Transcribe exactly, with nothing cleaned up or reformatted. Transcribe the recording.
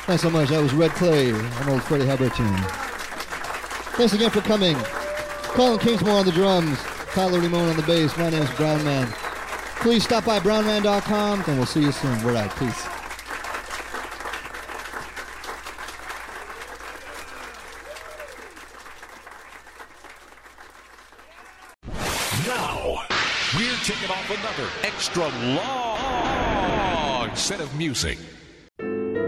Thanks so much. That was Red Clay, an old Freddie Hubbard tune. Thanks again for coming. Colin Kingsmore on the drums, Tyler Limon on the bass. My name's Brown Man. Please stop by brown man dot com, and we'll see you soon. We're out. Peace. Now, we're taking off another extra long set of music.